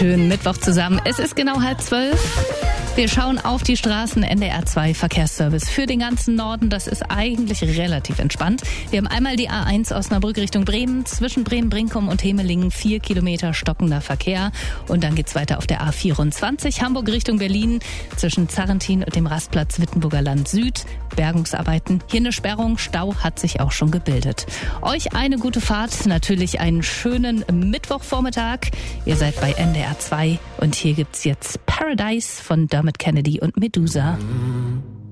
Schönen Mittwoch zusammen. Es ist genau 11:30. Wir schauen auf die Straßen. NDR 2 Verkehrsservice für den ganzen Norden. Das ist eigentlich relativ entspannt. Wir haben einmal die A1 Osnabrück Richtung Bremen. Zwischen Bremen, Brinkum und Hemelingen 4 Kilometer stockender Verkehr. Und dann geht's weiter auf der A24 Hamburg Richtung Berlin. Zwischen Zarrentin und dem Rastplatz Wittenburger Land Süd. Bergungsarbeiten. Hier eine Sperrung. Stau hat sich auch schon gebildet. Euch eine gute Fahrt. Natürlich einen schönen Mittwochvormittag. Ihr seid bei NDR 2 und hier gibt's jetzt Paradise von Dermot Kennedy und Medusa.